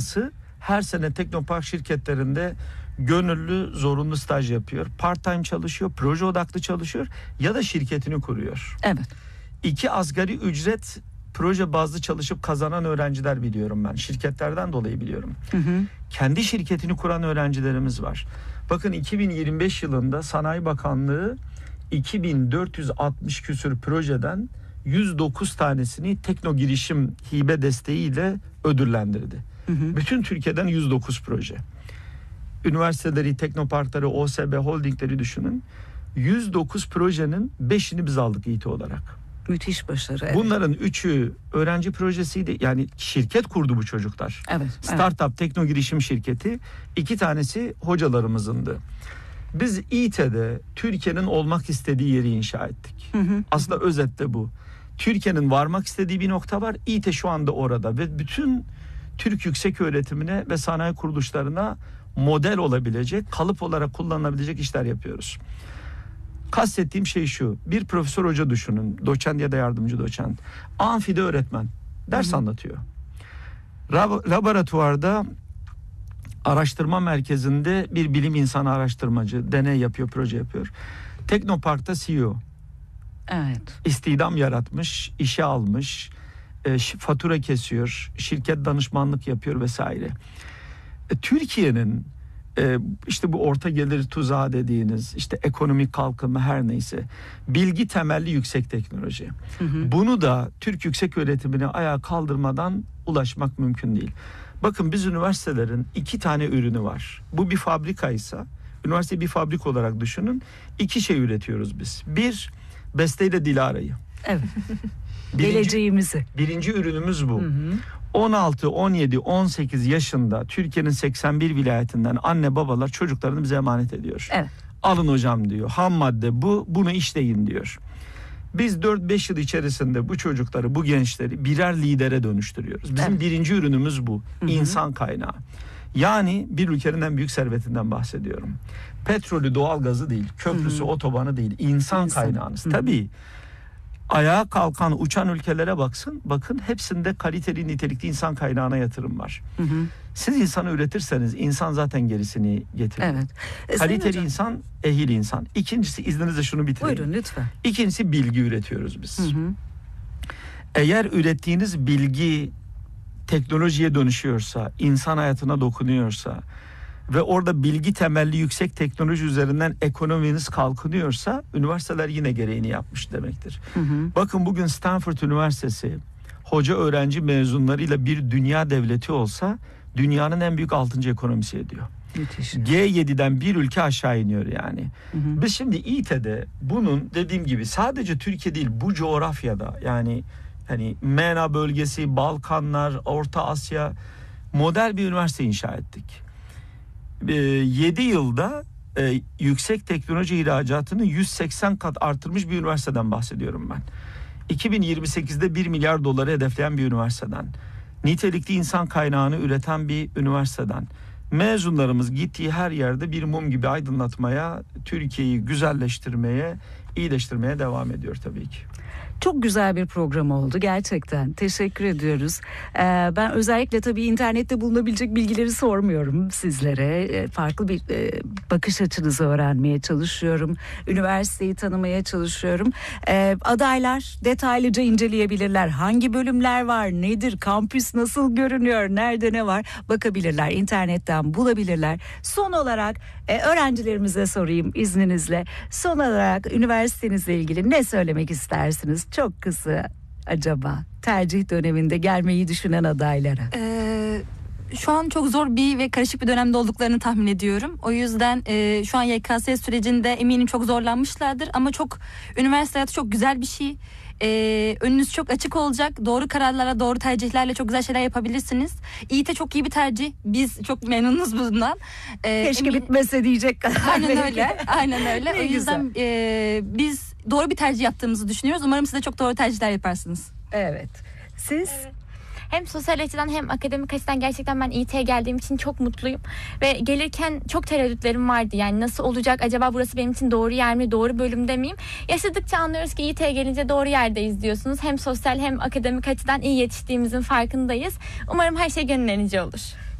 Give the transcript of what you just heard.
yarısı her sene Teknopark şirketlerinde gönüllü zorunlu staj yapıyor. Part time çalışıyor, proje odaklı çalışıyor ya da şirketini kuruyor. Evet. 2 asgari ücret proje bazlı çalışıp kazanan öğrenciler biliyorum ben. Şirketlerden dolayı biliyorum. Kendi şirketini kuran öğrencilerimiz var. Bakın 2025 yılında Sanayi Bakanlığı 2460 küsur projeden 109 tanesini Tekno Girişim hibe desteğiyle ödüllendirdi. Bütün Türkiye'den 109 proje. Üniversiteleri, teknoparkları, OSB holdingleri düşünün. 109 projenin 5'ini biz aldık İT olarak. Müthiş başarı. Evet. Bunların 3'ü öğrenci projesiydi. Yani şirket kurdu bu çocuklar. Evet. Startup Tekno Girişim şirketi. 2 tanesi hocalarımızındı. Biz İT'de Türkiye'nin olmak istediği yeri inşa ettik. Aslında özette bu. Türkiye'nin varmak istediği bir nokta var. İT şu anda orada ve bütün Türk yüksek öğretimine ve sanayi kuruluşlarına model olabilecek, kalıp olarak kullanılabilecek işler yapıyoruz. Kastettiğim şey şu: bir profesör hoca düşünün, doçent ya da yardımcı doçent, amfide öğretmen ders anlatıyor. Laboratuvarda, araştırma merkezinde bir bilim insanı araştırmacı deney yapıyor, proje yapıyor. Teknopark'ta CEO. Evet. İstihdam yaratmış, işe almış, fatura kesiyor, şirket danışmanlık yapıyor vesaire. Türkiye'nin işte bu orta gelir tuzağı dediğiniz, işte ekonomik kalkınma, her neyse, bilgi temelli yüksek teknoloji. Bunu da Türk yüksek öğretimine ayağa kaldırmadan ulaşmak mümkün değil. Bakın, biz üniversitelerin 2 tane ürünü var. Bu bir fabrikaysa, üniversiteyi bir fabrika olarak düşünün. 2 şey üretiyoruz biz. 1, Beste ile Dilara'yı. Evet. Geleceğimizi. Birinci ürünümüz bu. 16, 17, 18 yaşında Türkiye'nin 81 vilayetinden anne babalar çocuklarını bize emanet ediyor. Evet. Alın hocam diyor. Ham madde bu, bunu işleyin diyor. Biz 4-5 yıl içerisinde bu çocukları, bu gençleri birer lidere dönüştürüyoruz. Bizim birinci ürünümüz bu. İnsan kaynağı. Yani bir ülkenin en büyük servetinden bahsediyorum. Petrolü, doğalgazı değil, köprüsü, otobanı değil, insan kaynağınız. Tabii ayağa kalkan, uçan ülkelere bakın hepsinde kaliteli, nitelikli insan kaynağına yatırım var. Siz insanı üretirseniz insan zaten gerisini getirir. Evet. Kaliteli insan, ehil insan. İkincisi, izninizle şunu bitireyim. Buyurun lütfen. İkincisi, bilgi üretiyoruz biz. Eğer ürettiğiniz bilgi teknolojiye dönüşüyorsa, insan hayatına dokunuyorsa ve orada bilgi temelli yüksek teknoloji üzerinden ekonominiz kalkınıyorsa, üniversiteler yine gereğini yapmış demektir. Bakın, bugün Stanford Üniversitesi hoca öğrenci mezunlarıyla bir dünya devleti olsa dünyanın en büyük 6. ekonomisi ediyor. Müthiş. G7'den bir ülke aşağı iniyor yani. Biz şimdi İT'de bunun, dediğim gibi, sadece Türkiye değil, bu coğrafyada, yani hani MENA bölgesi, Balkanlar, Orta Asya, model bir üniversite inşa ettik. 7 yılda yüksek teknoloji ihracatını 180 kat artırmış bir üniversiteden bahsediyorum ben. 2028'de 1 milyar doları hedefleyen bir üniversiteden. Nitelikli insan kaynağını üreten bir üniversiteden. Mezunlarımız gittiği her yerde bir mum gibi aydınlatmaya, Türkiye'yi güzelleştirmeye, iyileştirmeye devam ediyor tabii ki. Çok güzel bir program oldu gerçekten. Teşekkür ediyoruz. Ben özellikle tabii internette bulunabilecek bilgileri sormuyorum sizlere. Farklı bir bakış açınızı öğrenmeye çalışıyorum. Üniversiteyi tanımaya çalışıyorum. Adaylar detaylıca inceleyebilirler. Hangi bölümler var, nedir, kampüs nasıl görünüyor, nerede ne var bakabilirler. İnternetten bulabilirler. Son olarak öğrencilerimize sorayım izninizle. Son olarak üniversitenizle ilgili ne söylemek istersiniz? Çok kısa acaba tercih döneminde gelmeyi düşünen adaylara. Şu an çok zor ve karışık bir dönemde olduklarını tahmin ediyorum. O yüzden şu an YKS sürecinde eminim çok zorlanmışlardır. Ama üniversite hayatı çok güzel bir şey. Önünüz çok açık olacak. Doğru kararlara, doğru tercihlerle çok güzel şeyler yapabilirsiniz. İİT çok iyi bir tercih. Biz çok memnunuz bundan. Keşke bitmese diyecek. Aynen öyle. Aynen öyle. O yüzden biz doğru bir tercih yaptığımızı düşünüyoruz. Umarım siz de çok doğru tercihler yaparsınız. Evet. Siz? Hem sosyal açıdan hem akademik açıdan gerçekten ben İİT'ye geldiğim için çok mutluyum. Ve gelirken çok tereddütlerim vardı. Yani nasıl olacak? Acaba burası benim için doğru yer mi? Doğru bölümde miyim? Yaşadıkça anlıyoruz ki İİT'ye gelince doğru yerdeyiz diyorsunuz. Hem sosyal hem akademik açıdan iyi yetiştiğimizin farkındayız. Umarım her şey gönüllerince olur.